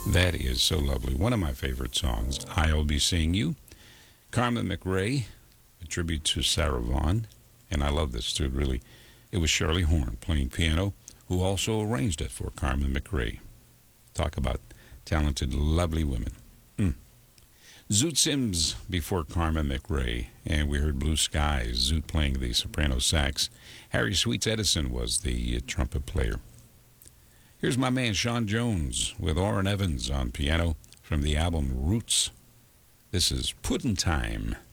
That is so lovely. One of my favorite songs, I'll Be Seeing You. Carmen McRae, a tribute to Sarah Vaughan. And I love this too, really. It was Shirley Horn playing piano, who also arranged it for Carmen McRae. Talk about talented, lovely women. Zoot Sims before Carmen McRae, and we heard Blue Skies, Zoot playing the soprano sax. Harry Sweets Edison was the trumpet player. Here's my man Sean Jones with Orrin Evans on piano from the album Roots. This is Puddin' Time.